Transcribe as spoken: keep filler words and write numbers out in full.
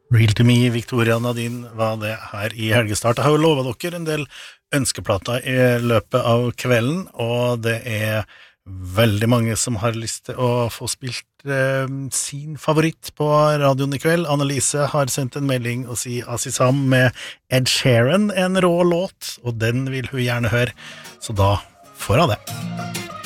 Real to me, Victoria Nadine var det her i helgestart. Jeg har jo lovet dere en del ønskeplater i løpet av kvelden, og det er veldig mange som har lyst til å få spilt eh, sin favoritt på radioen i kveld. Annelise har sendt en melding og sier Asisam med Ed Sheeran, en rå låt, og den vil hun gjerne høre, så da får hun det.